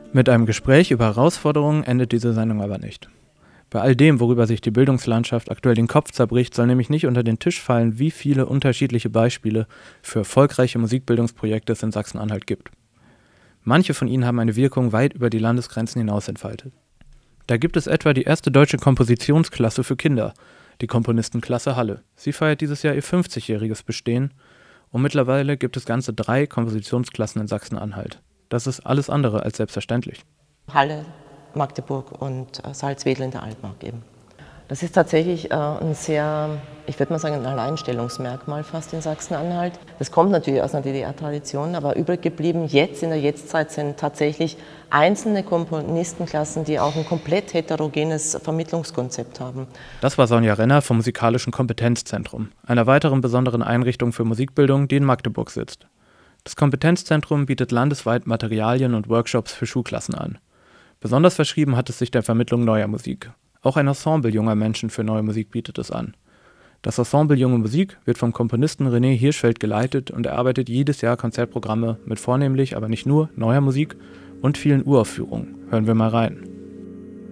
Mit einem Gespräch über Herausforderungen endet diese Sendung aber nicht. Bei all dem, worüber sich die Bildungslandschaft aktuell den Kopf zerbricht, soll nämlich nicht unter den Tisch fallen, wie viele unterschiedliche Beispiele für erfolgreiche Musikbildungsprojekte es in Sachsen-Anhalt gibt. Manche von ihnen haben eine Wirkung weit über die Landesgrenzen hinaus entfaltet. Da gibt es etwa die erste deutsche Kompositionsklasse für Kinder, die Komponistenklasse Halle. Sie feiert dieses Jahr ihr 50-jähriges Bestehen und mittlerweile gibt es ganze 3 Kompositionsklassen in Sachsen-Anhalt. Das ist alles andere als selbstverständlich. Halle, Magdeburg und Salzwedel in der Altmark eben. Das ist tatsächlich ein sehr, ich würde mal sagen, ein Alleinstellungsmerkmal fast in Sachsen-Anhalt. Das kommt natürlich aus einer DDR-Tradition, aber übrig geblieben jetzt in der Jetztzeit sind tatsächlich einzelne Komponistenklassen, die auch ein komplett heterogenes Vermittlungskonzept haben. Das war Sonja Renner vom Musikalischen Kompetenzzentrum, einer weiteren besonderen Einrichtung für Musikbildung, die in Magdeburg sitzt. Das Kompetenzzentrum bietet landesweit Materialien und Workshops für Schulklassen an. Besonders verschrieben hat es sich der Vermittlung neuer Musik. Auch ein Ensemble junger Menschen für neue Musik bietet es an. Das Ensemble Junge Musik wird vom Komponisten René Hirschfeld geleitet und erarbeitet jedes Jahr Konzertprogramme mit vornehmlich, aber nicht nur, neuer Musik und vielen Uraufführungen. Hören wir mal rein.